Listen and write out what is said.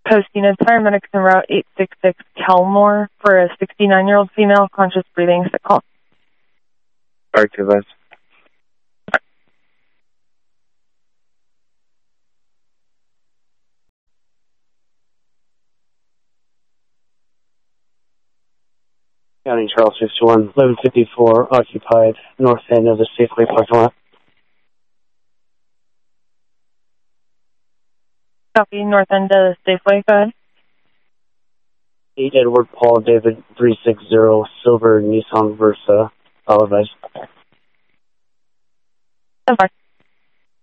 Posting as paramedics en route 866 Kelmore for a 69-year-old female, conscious breathing, sick call. Alright, Vest. County Charles 61, 1154, occupied, north end of the Safeway parking lot. Copy, north end of Safeway, go ahead. 8 Edward Paul David 360, silver Nissan Versa, Olive. So far.